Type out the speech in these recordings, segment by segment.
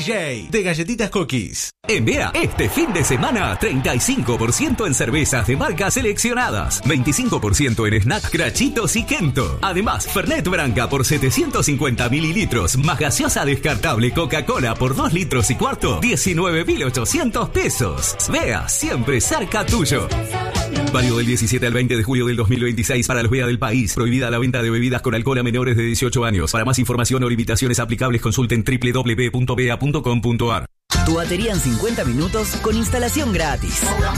DJ de Galletitas Cookies. En Bea, este fin de semana, 35% en cervezas de marcas seleccionadas, 25% en snack Crachitos y Kento. Además, Fernet Branca por 750 mililitros, más gaseosa descartable Coca-Cola por 2 litros y cuarto, 19.800 pesos. Bea, siempre cerca tuyo. Válido del 17 al 20 de julio del 2026 para los Bea del país. Prohibida la venta de bebidas con alcohol a menores de 18 años. Para más información o limitaciones aplicables, consulten www.bea.com.ar. Tu batería en 50 minutos con instalación gratis.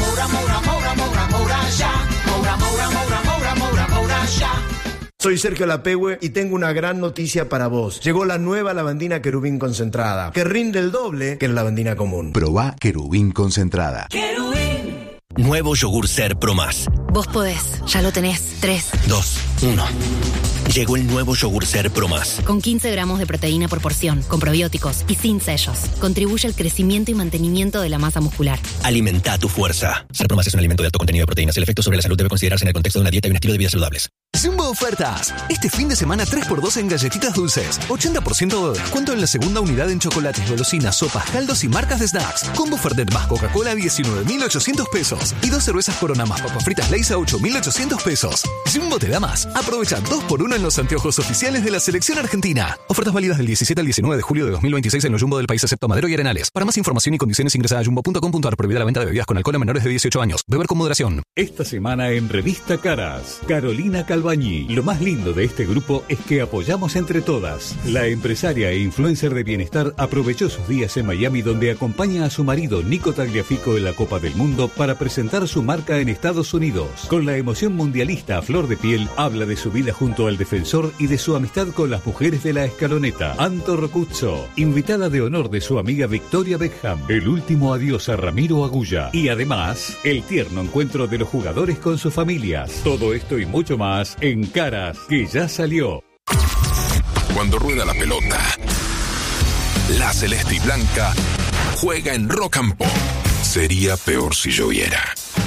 Soy Sergio Lapehue y tengo una gran noticia para vos. Llegó la nueva lavandina Querubín concentrada, que rinde el doble que la lavandina común. Probá Querubín concentrada. Nuevo yogur Ser Pro Más. Vos podés, ya lo tenés. 3, 2, 1. Llegó el nuevo yogur Ser Pro Más. Con 15 gramos de proteína por porción, con probióticos y sin sellos. Contribuye al crecimiento y mantenimiento de la masa muscular. Alimenta tu fuerza. Ser Pro Más es un alimento de alto contenido de proteínas. El efecto sobre la salud debe considerarse en el contexto de una dieta y un estilo de vida saludables. Jumbo Ofertas. Este fin de semana 3x2 en galletitas dulces. 80% de descuento en la segunda unidad en chocolates, golosinas, sopas, caldos y marcas de snacks. Combo Fernet más Coca-Cola a 19.800 pesos. Y 2 cervezas Corona más papas fritas Lay's a 8.800 pesos. Jumbo te da más. Aprovecha 2x1 en los anteojos oficiales de la selección argentina. Ofertas válidas del 17 al 19 de julio de 2026 en los Jumbo del país excepto Madero y Arenales. Para más información y condiciones ingresa a jumbo.com.ar. Prohibida la venta de bebidas con alcohol a menores de 18 años. Beber con moderación. Esta semana en Revista Caras, Carolina Calbañi. Lo más lindo de este grupo es que apoyamos entre todas. La empresaria e influencer de bienestar aprovechó sus días en Miami, donde acompaña a su marido Nico Tagliafico en la Copa del Mundo para presentar su marca en Estados Unidos. Con la emoción mundialista a flor de piel, habla de su vida junto al defensor y de su amistad con las mujeres de la escaloneta. Anto Rocuzzo, invitada de honor de su amiga Victoria Beckham. El último adiós a Ramiro Agulla. Y además, el tierno encuentro de los jugadores con sus familias. Todo esto y mucho más en Caras, que ya salió. Cuando rueda la pelota, la celeste y blanca juega en Rock and Pop. Sería peor si lloviera.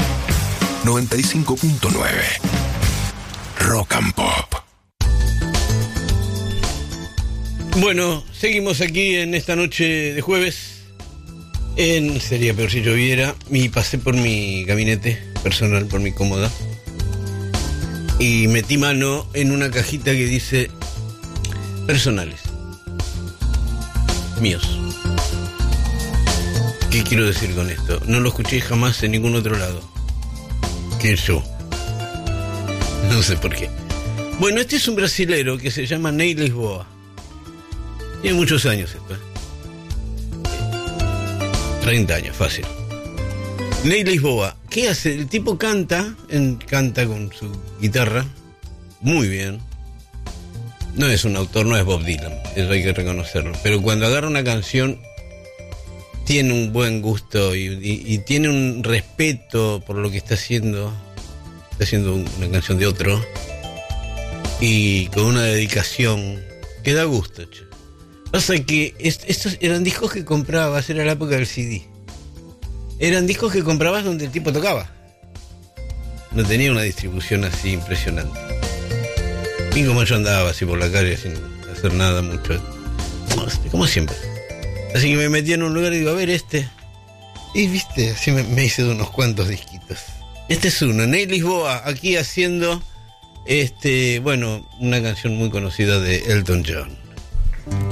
95.9 Rock and Pop. Bueno, seguimos aquí en esta noche de jueves en Sería peor si lloviera. Y pasé por mi gabinete personal, por mi cómoda, y metí mano en una cajita que dice personales míos. ¿Qué quiero decir con esto? No lo escuché jamás en ningún otro lado que yo. No sé por qué. Bueno, este es un brasilero que se llama Ney Lisboa. Tiene muchos años esto, 30 años, fácil. Ney Lisboa, ¿qué hace? El tipo canta con su guitarra, muy bien. No es un autor, no es Bob Dylan, eso hay que reconocerlo. Pero cuando agarra una canción, tiene un buen gusto y tiene un respeto por lo que está haciendo. Está haciendo una canción de otro, y con una dedicación que da gusto, che. Pasa que estos eran discos que comprabas, era la época del CD. Eran discos que comprabas donde el tipo tocaba. No tenía una distribución así impresionante. Y como yo andaba así por la calle sin hacer nada mucho, como siempre. Así que me metí en un lugar y digo, a ver y viste, así me hice de unos cuantos disquitos. Este es uno, Ney Lisboa, aquí haciendo una canción muy conocida de Elton John.